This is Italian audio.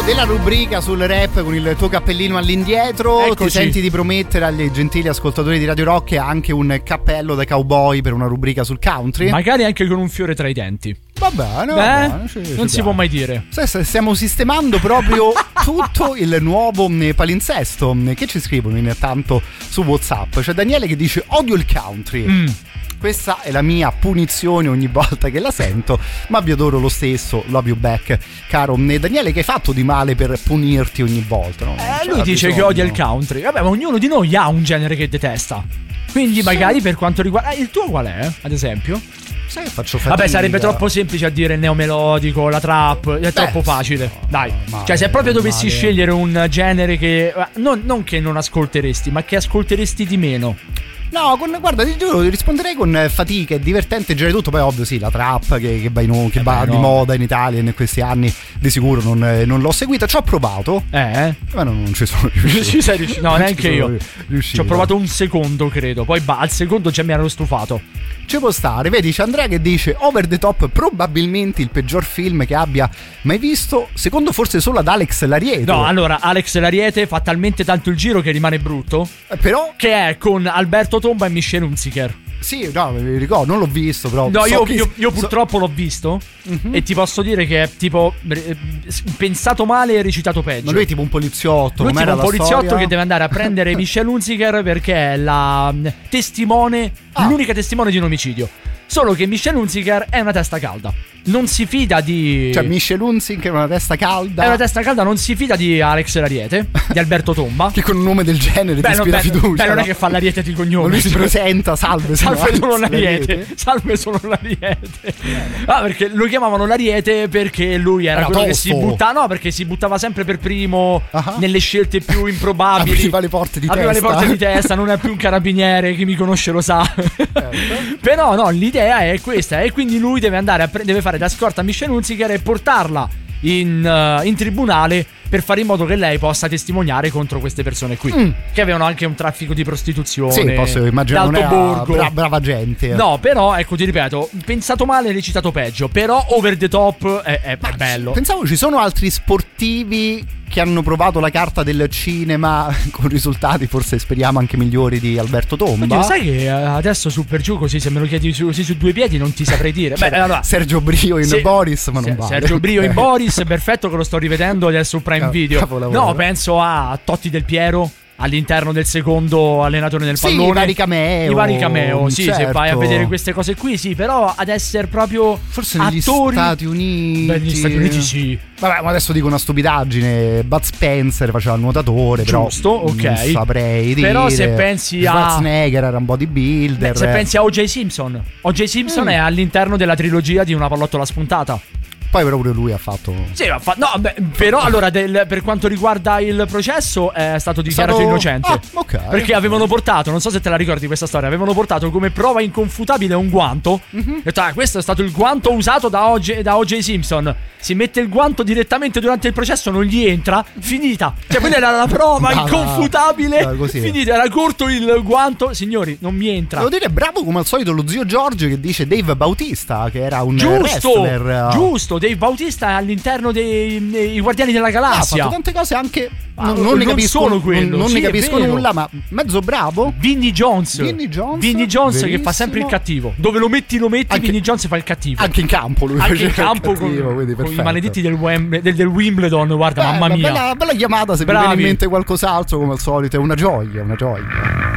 della rubrica sul rap con il tuo cappellino all'indietro. Eccoci. Ti senti di promettere agli gentili ascoltatori di Radio Rock anche un cappello da cowboy per una rubrica sul country? Magari anche con un fiore tra i denti. Va bene, non si può mai dire. Stiamo sistemando proprio tutto il nuovo palinsesto che ci scrivono intanto su WhatsApp. C'è Daniele che dice: odio il country. Questa è la mia punizione ogni volta che la sento, ma vi adoro lo stesso, love you back, caro Daniele. Che hai fatto di male per punirti ogni volta? No? Lui dice che odia il country. Vabbè, ma ognuno di noi ha un genere che detesta. Quindi magari per quanto riguarda... il tuo qual è, ad esempio? Sai che faccio fatica. Vabbè, sarebbe troppo semplice a dire il neomelodico, la trap. È troppo facile. Dai. Cioè, se proprio dovessi scegliere un genere che... Non che non ascolteresti, ma che ascolteresti di meno. No, guarda, ti giuro, risponderei con fatica. È divertente in genere tutto. Poi ovvio sì, la trap che va di moda in Italia in questi anni, di sicuro non l'ho seguita. Ci ho provato, ma non ci sono riuscito. Ci sei riuscito? No, neanche io. Ci ho provato un secondo, credo. Poi al secondo mi ero stufato. Ci può stare. Vedi, c'è Andrea che dice: Over the Top probabilmente il peggior film che abbia mai visto, secondo forse solo ad Alex Lariete. No, allora Alex Lariete fa talmente tanto il giro che rimane brutto, però che è con Alberto Tomba e Michelle Hunziker. Sì, no, mi ricordo, non l'ho visto, però. No, io purtroppo l'ho visto. E ti posso dire che è tipo pensato male e recitato peggio. Ma lui è tipo un poliziotto. Lui è tipo un poliziotto che deve andare a prendere Michelle Hunziker perché è la testimone, l'unica testimone di un omicidio. Solo che Michelle Hunziker è una testa calda. Non si fida di... Cioè Michelle Hunziker è una testa calda. È una testa calda, non si fida di Alex Lariete, di Alberto Tomba. Che con un nome del genere ti ispira fiducia. Non è che fa Lariete di cognome. Lui si presenta, salve sono Lariete. Salve sono Lariete. Perché lo chiamavano Lariete perché lui era quello tosto. Che si buttava. No, perché si buttava sempre per primo nelle scelte più improbabili. Apriva le porte di testa. Non è più un carabiniere, chi mi conosce lo sa. Però no, l'idea è questa. E quindi lui deve andare deve fare da scorta a Michelle Hunziker e portarla in tribunale per fare in modo che lei possa testimoniare contro queste persone qui che avevano anche un traffico di prostituzione. Sì, posso immaginare. D'alto borgo. Brava gente. No, però ecco, ti ripeto, pensato male, recitato peggio. Però Over the Top è bello. Pensavo ci sono altri sportivi che hanno provato la carta del cinema con risultati forse speriamo anche migliori di Alberto Tomba. Oddio, sai che adesso su per giù, così se me lo chiedi così su due piedi non ti saprei dire. Allora, Sergio Brio in Boris, ma non vale. Sergio Brio in Boris, perfetto, che lo sto rivedendo adesso su Prime Video. No, penso a Totti Del Piero all'interno del secondo allenatore del pallone. I vari cameo. Sì, certo. Se vai a vedere queste cose qui, sì, però ad essere proprio forse negli Stati Uniti. Negli Stati Uniti sì. Vabbè, ma adesso dico una stupidaggine. Bud Spencer faceva il nuotatore. Giusto, però ok. Non saprei dire. Però se pensi a Schwarzenegger era un bodybuilder. Se pensi a O.J. Simpson è all'interno della trilogia di Una pallottola spuntata. Poi però pure lui ha fatto. Sì, però allora per quanto riguarda il processo è stato dichiarato innocente. Ok. Perché avevano portato, non so se te la ricordi questa storia, avevano portato come prova inconfutabile un guanto. Questo è stato il guanto usato da O.J. Simpson. Si mette il guanto direttamente durante il processo, non gli entra, finita. Cioè quella era la prova inconfutabile. Finita, era corto il guanto. Signori, non mi entra. Devo dire, bravo come al solito lo zio Giorgio che dice Dave Bautista, che era un wrestler. Giusto, Dave Bautista è all'interno dei Guardiani della Galassia. Ha fatto tante cose anche non ne capisco nulla, ma mezzo bravo. Vinnie Jones che fa sempre il cattivo. Dove lo metti anche, Vinnie Jones fa il cattivo. Anche in campo lui. Anche in campo con i maledetti del Wimbledon. Guarda, mamma mia. Bella chiamata. Se mi viene in mente qualcos'altro, come al solito, è una gioia.